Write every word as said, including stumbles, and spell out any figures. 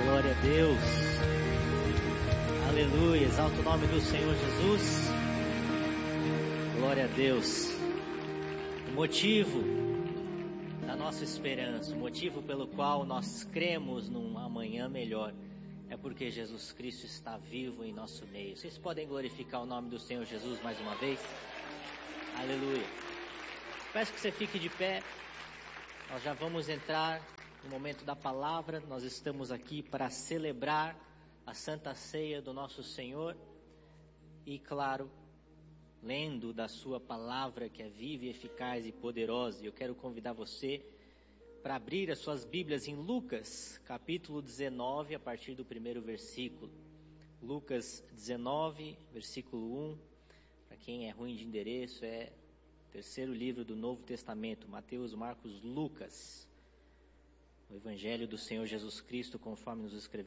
Glória a Deus. Aleluia. Exalta o nome do Senhor Jesus. Glória a Deus. O motivo da nossa esperança, o motivo pelo qual nós cremos num amanhã melhor, é porque Jesus Cristo está vivo em nosso meio. Vocês podem glorificar o nome do Senhor Jesus mais uma vez? Aleluia. Peço que você fique de pé. Nós já vamos entrar no momento da palavra. Nós estamos aqui para celebrar a Santa Ceia do nosso Senhor. E claro, lendo da sua palavra que é viva e eficaz e poderosa. E eu quero convidar você para abrir as suas Bíblias em Lucas, capítulo dezenove, a partir do primeiro versículo. Lucas dezenove, versículo um. Para quem é ruim de endereço, é o terceiro livro do Novo Testamento, Mateus, Marcos, Lucas. O Evangelho do Senhor Jesus Cristo, conforme nos escreveu